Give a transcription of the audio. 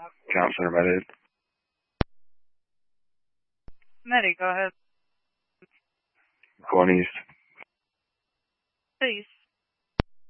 Counselor Medi. Medi, go ahead. Going east. Please.